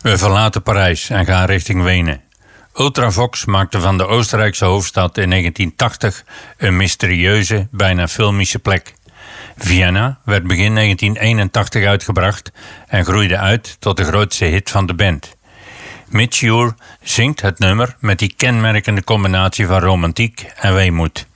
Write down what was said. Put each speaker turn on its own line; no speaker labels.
We verlaten Parijs en gaan richting Wenen. Ultravox maakte van de Oostenrijkse hoofdstad in 1980 een mysterieuze, bijna filmische plek. Vienna werd begin 1981 uitgebracht en groeide uit tot de grootste hit van de band. Mitch Ure zingt het nummer met die kenmerkende combinatie van romantiek en weemoed.